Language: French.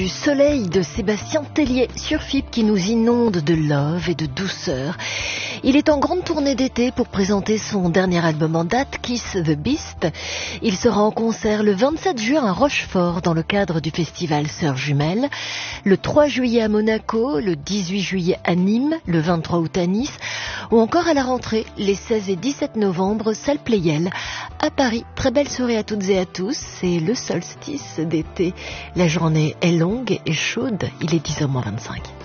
soleil de Sébastien Tellier sur FIP qui nous inonde de love et de douceur. Il est en grande tournée d'été pour présenter son dernier album en date, Kiss the Beast. Il sera en concert le 27 juin à Rochefort dans le cadre du festival Sœurs Jumelles, le 3 juillet à Monaco, le 18 juillet à Nîmes, le 23 août à Nice ou encore à la rentrée les 16 et 17 novembre, salle Pleyel à Paris. Très belle soirée à toutes et à tous, c'est le solstice d'été. La journée est longue et chaude, il est 10h-25.